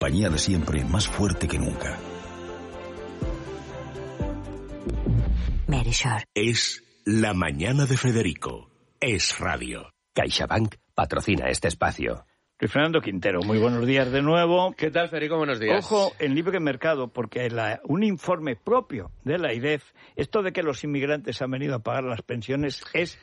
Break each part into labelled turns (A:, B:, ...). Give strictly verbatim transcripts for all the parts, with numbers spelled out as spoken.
A: Compañía de siempre, más fuerte que nunca.
B: Merisure.
C: Es La Mañana de Federico. Es radio.
D: CaixaBank patrocina este espacio.
E: Luis Fernando Quintero, muy buenos días de nuevo.
F: ¿Qué tal, Federico? Buenos días.
E: Ojo, en libre mercado, porque la, un informe propio de la AIREF, esto de que los inmigrantes han venido a pagar las pensiones es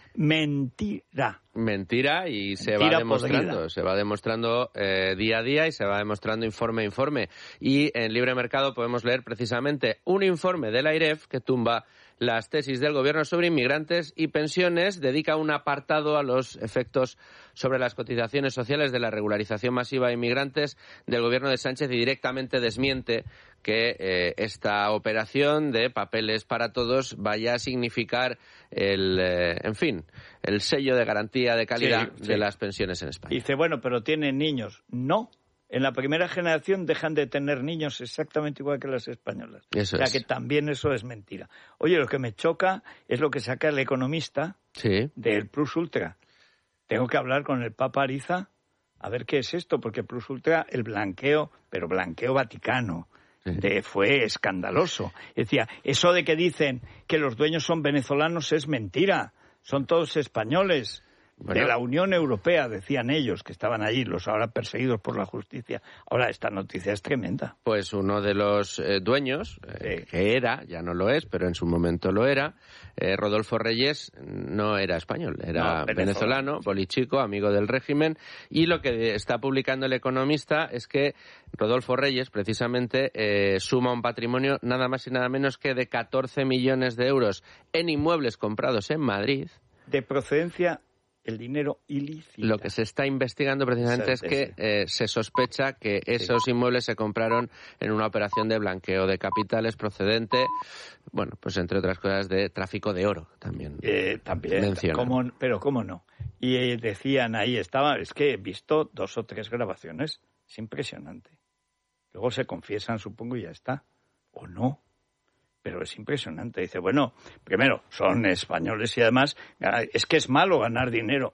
E: mentira.
F: Mentira y se
E: Mentira
F: va demostrando,
E: podrida.
F: se va demostrando eh, día a día y se va demostrando informe a informe. Y en libre mercado podemos leer precisamente un informe de la AIREF que tumba las tesis del gobierno sobre inmigrantes y pensiones, dedica un apartado a los efectos sobre las cotizaciones sociales de la regularización masiva de inmigrantes del gobierno de Sánchez y directamente desmiente que eh, esta operación de papeles para todos vaya a significar el, eh, en fin, el sello de garantía de calidad
E: sí, sí.
F: de las pensiones en España.
E: Dice, bueno, pero tienen niños. No. En la primera generación dejan de tener niños exactamente igual que las españolas.
F: Eso
E: o sea
F: es.
E: que también eso es mentira. Oye, lo que me choca es lo que saca el Economista
F: sí.
E: del Plus Ultra. Tengo que hablar con el Papa Ariza a ver qué es esto, porque Plus Ultra, el blanqueo, pero blanqueo vaticano, sí. de, fue escandaloso. Decía, eso de que dicen que los dueños son venezolanos es mentira, son todos españoles. Bueno. De la Unión Europea, decían ellos, que estaban allí, los ahora perseguidos por la justicia. Ahora, esta noticia es tremenda.
F: Pues uno de los eh, dueños, eh, que era, ya no lo es, pero en su momento lo era, eh, Rodolfo Reyes, no era español, era no, venezolano, venezolano, bolichico, amigo del régimen, y lo que está publicando El Economista es que Rodolfo Reyes, precisamente, eh, suma un patrimonio nada más y nada menos que de catorce millones de euros en inmuebles comprados en Madrid.
E: De procedencia el dinero ilícito.
F: Lo que se está investigando precisamente es que eh, se sospecha que esos sí. inmuebles se compraron en una operación de blanqueo de capitales procedente, bueno, pues entre otras cosas, de tráfico de oro también.
E: Eh, también, ¿cómo, pero cómo no. Y eh, decían ahí, estaba, es que he visto dos o tres grabaciones, es impresionante. Luego se confiesan, supongo, y ya está. O no. Pero es impresionante. Dice, bueno, primero, son españoles y además es que es malo ganar dinero.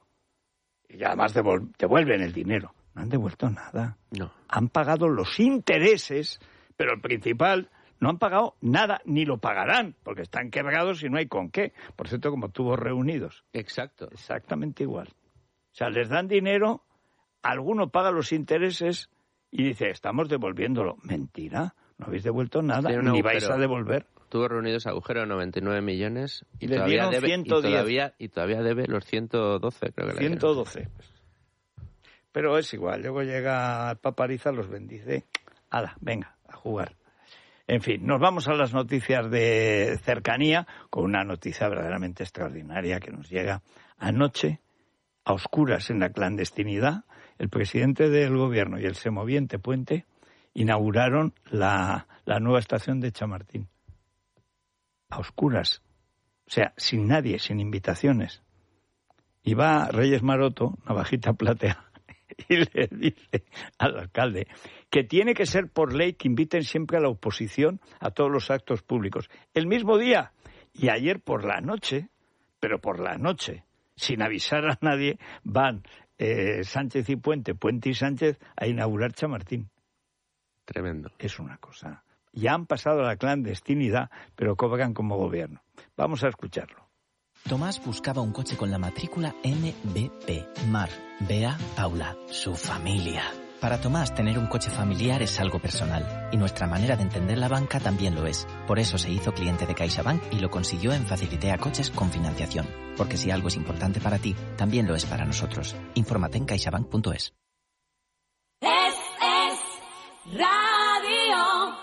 E: Y además devol- devuelven el dinero. No han devuelto nada.
F: No.
E: Han pagado los intereses, pero el principal no han pagado nada, ni lo pagarán, porque están quebrados y no hay con qué. Por cierto, como tubos reunidos.
F: Exacto.
E: Exactamente igual. O sea, les dan dinero, alguno paga los intereses y dice, estamos devolviéndolo. Mentira, no habéis devuelto nada, ni agujero. Vais a devolver.
F: Tuvo reunidos agujero de noventa y nueve millones y,
E: y
F: todavía debe,
E: ciento diez.
F: Y todavía, y todavía debe los ciento doce, creo que
E: ciento doce. Pero es igual, luego llega el Papa Ariza, los bendice. Hala, venga, a jugar. En fin, nos vamos a las noticias de cercanía con una noticia verdaderamente extraordinaria que nos llega anoche, a oscuras en la clandestinidad. El presidente del gobierno y el semoviente Puente inauguraron la, la nueva estación de Chamartín. A oscuras, o sea, sin nadie, sin invitaciones. Y va Reyes Maroto, navajita platea, y le dice al alcalde que tiene que ser por ley que inviten siempre a la oposición a todos los actos públicos. El mismo día, y ayer por la noche, pero por la noche, sin avisar a nadie, van eh, Sánchez y Puente, Puente y Sánchez, a inaugurar Chamartín.
F: Tremendo.
E: Es una cosa. Ya han pasado a la clandestinidad, pero cobran como gobierno. Vamos a escucharlo.
G: Tomás buscaba un coche con la matrícula M B P. Mar, Bea, Paula, su familia. Para Tomás, tener un coche familiar es algo personal. Y nuestra manera de entender la banca también lo es. Por eso se hizo cliente de CaixaBank y lo consiguió en Facilitea Coches con financiación. Porque si algo es importante para ti, también lo es para nosotros. Infórmate en caixabank punto es.
B: Es, es radio.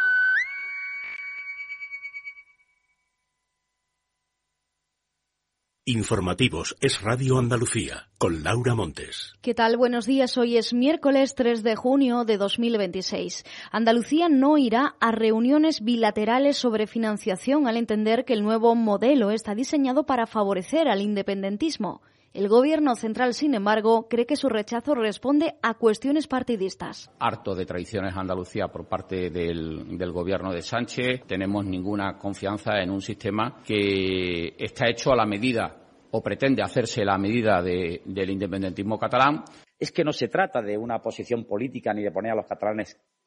C: Informativos Es Radio Andalucía, con Laura Montes.
H: ¿Qué tal? Buenos días. Hoy es miércoles tres de junio de dos mil veintiséis. Andalucía no irá a reuniones bilaterales sobre financiación al entender que el nuevo modelo está diseñado para favorecer al independentismo. El Gobierno central, sin embargo, cree que su rechazo responde a cuestiones partidistas.
I: Harto de traiciones a Andalucía por parte del, del Gobierno de Sánchez. Tenemos ninguna confianza en un sistema que está hecho a la medida o pretende hacerse a la medida de, del independentismo catalán.
J: Es que no se trata de una posición política ni de poner a los catalanes